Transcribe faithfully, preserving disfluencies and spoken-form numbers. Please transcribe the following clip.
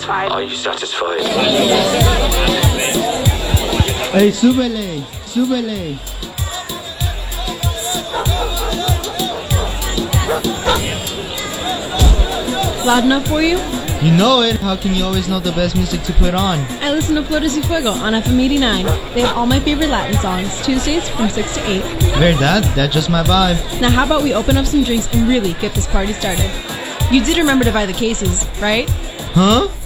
satisfied? Are you satisfied? Hey, súbele, súbele. Loud enough for you? You know it. How can you always know the best music to put on? I listen to Flores y Fuego on F M eighty-nine. They have all my favorite Latin songs, Tuesdays from six to eight. Verdad, that's just my vibe. Now how about we open up some drinks and really get this party started? You did remember to buy the cases, right? Huh?